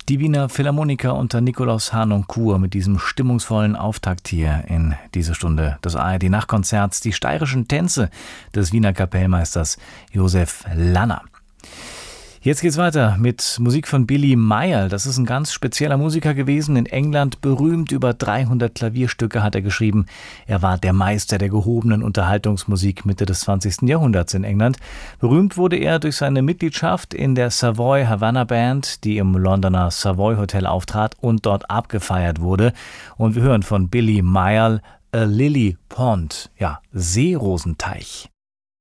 Die Wiener Philharmoniker unter Nikolaus Harnoncourt mit diesem stimmungsvollen Auftakt hier in diese Stunde des ARD-Nachtkonzerts, die steirischen Tänze des Wiener Kapellmeisters Josef Lanner. Jetzt geht's weiter mit Musik von Billy Mayall. Das ist ein ganz spezieller Musiker gewesen, in England berühmt. Über 300 Klavierstücke hat er geschrieben. Er war der Meister der gehobenen Unterhaltungsmusik Mitte des 20. Jahrhunderts in England. Berühmt wurde er durch seine Mitgliedschaft in der Savoy Havana Band, die im Londoner Savoy Hotel auftrat und dort abgefeiert wurde. Und wir hören von Billy Mayall A Lily Pond, ja, Seerosenteich.